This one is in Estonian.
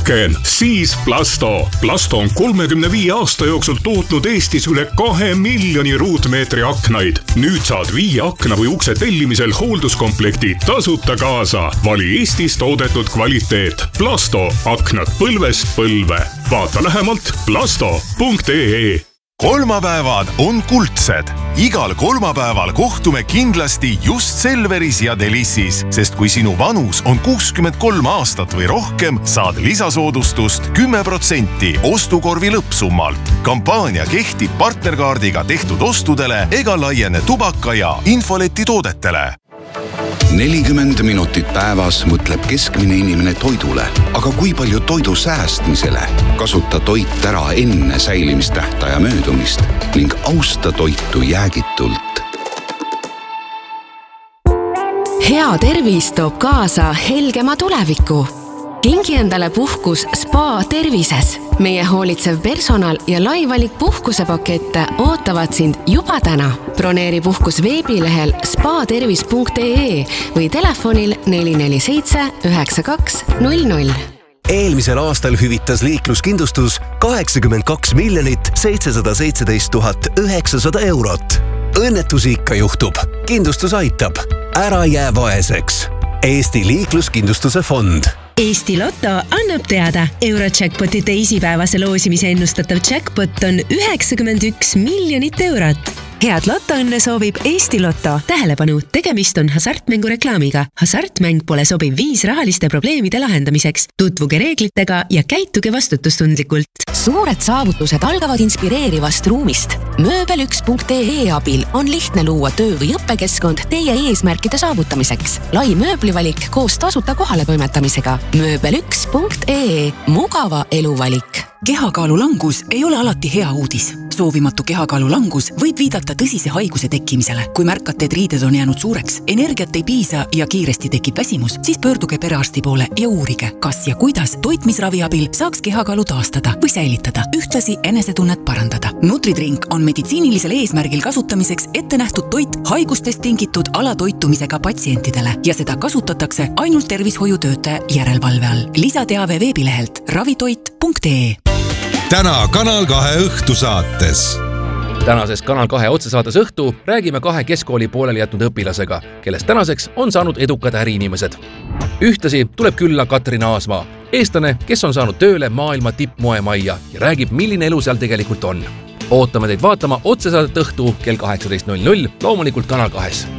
aken, siis Plasto. Plasto on 35 aasta jooksul tootnud Eestis üle 2 miljoni ruutmeetri aknaid. Nüüd saad 5 akna või ukse tellimisel hoolduskomplekti tasuta kaasa. Vali Eestis toodetud kvaliteet. Plasto, aknad põlvest põlve. Vaata lähemalt plasto.ee. Kolmapäevad on kuldsed. Igal kolmapäeval kohtume kindlasti just Selveris ja Delissis, sest kui sinu vanus on 63 aastat või rohkem, saad lisasoodustust 10% ostukorvi lõppsummalt. Kampaania kehtib partnerkaardiga tehtud ostudele ega laiene tubaka ja infoleti toodetele. 40 minutit päevas mõtleb keskmine inimene toidule, aga kui palju toidu säästmisele? Kasuta toit ära enne säilimistähtaja möödumist ning austa toitu jäägitult. Hea tervis toob kaasa helgema tuleviku. Kingi endale puhkus Spa Tervises. Meie hoolitsev personal ja laivalik puhkusepakette ootavad sind juba täna. Broneeri puhkus veebilehel spatervis.ee või telefonil 447 9200. Eelmisel aastal hüvitas liikluskindlustus 82 717 900 eurot. Õnnetusi ikka juhtub. Kindlustus aitab. Ära jää vaeseks. Eesti liikluskindlustuse fond. Eesti Lotto annab teada. Eurojackpoti teisipäevase loosimise ennustatav jackpot on 91 miljonit eurot. Head Lottoõnne soovib Eesti Lotto. Tähelepanu, tegemist on hasartmängu reklaamiga. Hasartmäng pole sobiv viis rahaliste probleemide lahendamiseks. Tutvuge reeglitega ja käituge vastutustundlikult. Suured saavutused algavad inspireerivast ruumist. Mööbel1.ee abil on lihtne luua töö- või õppekeskkond teie eesmärkide saavutamiseks. Lai mööblivalik koos tasuta kohale toimetamisega. Mööbel1.ee. Mugava eluvalik. Kehakaalu langus ei ole alati hea uudis. Soovimatu kehakaalu langus võib viidata tõsise haiguse tekkimisele. Kui märkate, et riided on jäänud suureks, energiat ei piisa ja kiiresti tekib väsimus, siis pöörduge perearsti poole ja uurige, kas ja kuidas toitmisravi abil saaks kehakaalu taastada või säilitada, ühtlasi enesetunnet parandada. Nutridrink on meditsiinilisel eesmärgil kasutamiseks ette nähtud toit haigustest tingitud alatoitumisega patsientidele ja seda kasutatakse ainult tervishoiutöötaja järelevalve all. Lisateave veebilehelt ravitoit.ee. Täna Kanal 2 õhtusaates. Tänases Kanal 2 otsesaates õhtu räägime 2 keskkooli pooleli jätnud õpilasega, kellest tänaseks on saanud edukad äriinimesed. Ühtasi tuleb külla Katrin Aasmaa, eestlane, kes on saanud tööle maailma tippmoemajja ja räägib, milline elu seal tegelikult on. Ootame teid vaatama otsesaadet õhtu kell 18.00, loomulikult Kanal 2.